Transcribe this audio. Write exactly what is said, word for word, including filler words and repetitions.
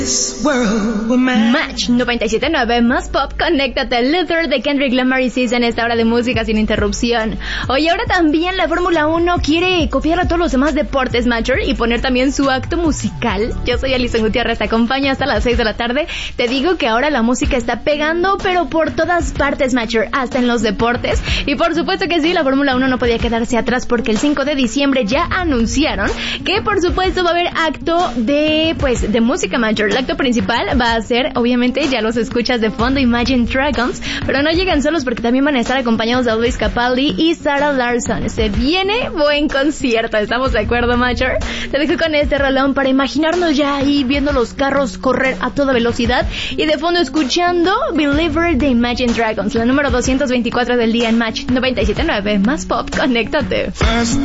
Match noventa y siete punto nueve más pop, conéctate. Luther de Kendrick Lamar y Sis en esta hora de música sin interrupción. Oye, ahora también la Fórmula uno quiere copiar a todos los demás deportes, Matcher, y poner también su acto musical. Yo soy Alison Gutiérrez, te acompaño hasta las seis de la tarde. Te digo que ahora la música está pegando, pero por todas partes, Matcher, hasta en los deportes. Y por supuesto que sí, la Fórmula uno no podía quedarse atrás porque el cinco de diciembre ya anunciaron que por supuesto va a haber acto de, pues, de música, Matcher. El acto principal va a ser, obviamente, ya los escuchas de fondo, Imagine Dragons, pero no llegan solos porque también van a estar acompañados de Luis Capaldi y Sarah Larson. Se viene buen concierto, ¿estamos de acuerdo, Matcher? Te dejo con este rolón para imaginarnos ya ahí viendo los carros correr a toda velocidad y de fondo escuchando Believer de Imagine Dragons, la número doscientos veinticuatro del día en Match noventa y siete punto nueve más pop, conéctate.